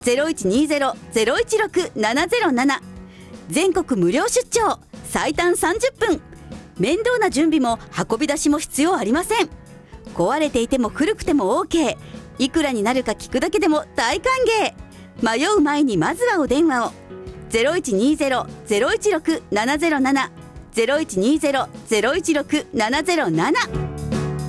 0120-016-707。全国無料出張、最短30分。面倒な準備も運び出しも必要ありません。壊れていても古くても OK。 いくらになるか聞くだけでも大歓迎。迷う前にまずはお電話を。0120-016-707。0120-016-707。